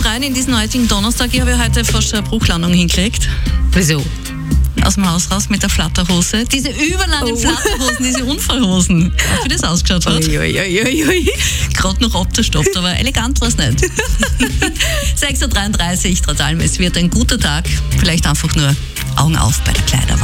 freuen in diesen heutigen Donnerstag. Ich habe ja heute fast eine Bruchlandung hingelegt. Wieso? Aus dem Haus raus mit der Flatterhose. Diese überlangen Flatterhosen, diese Unfallhosen. Wie das ausgeschaut hat. Gerade noch abgestopft, aber elegant war es nicht. 6.33 Uhr, trotz allem, es wird ein guter Tag. Vielleicht einfach nur Augen auf bei der Kleiderwahl.